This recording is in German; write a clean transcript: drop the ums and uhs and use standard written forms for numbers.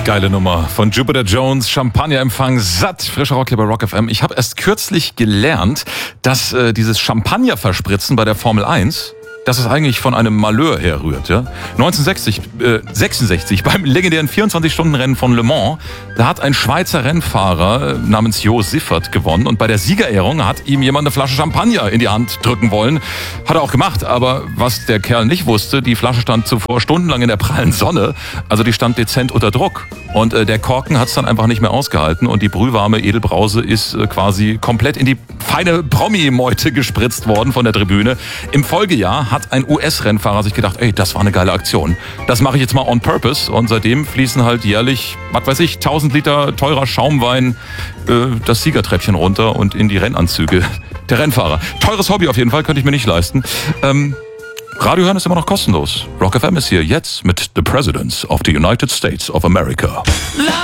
Geile Nummer von Jupiter Jones, Champagnerempfang, satt, frischer Rock hier bei Rock FM. Ich habe erst kürzlich gelernt, dass dieses Champagner-Verspritzen bei der Formel 1, dass es eigentlich von einem Malheur herrührt. Ja? 1966 beim legendären 24-Stunden-Rennen von Le Mans, da hat ein Schweizer Rennfahrer namens Jo Siffert gewonnen und bei der Siegerehrung hat ihm jemand eine Flasche Champagner in die Hand drücken wollen. Hat er auch gemacht, aber was der Kerl nicht wusste, die Flasche stand zuvor stundenlang in der prallen Sonne, also die stand dezent unter Druck. Und der Korken hat es dann einfach nicht mehr ausgehalten und die brühwarme Edelbrause ist quasi komplett in die feine Promi-Meute gespritzt worden von der Tribüne. Im Folgejahr hat ein US-Rennfahrer sich gedacht, ey, das war eine geile Aktion. Das mache ich jetzt mal on purpose. Und seitdem fließen halt jährlich, was weiß ich, 1000 Liter teurer Schaumwein das Siegertreppchen runter und in die Rennanzüge der Rennfahrer. Teures Hobby auf jeden Fall, könnte ich mir nicht leisten. Radio hören ist immer noch kostenlos. Rock FM ist hier jetzt mit The Presidents of the United States of America.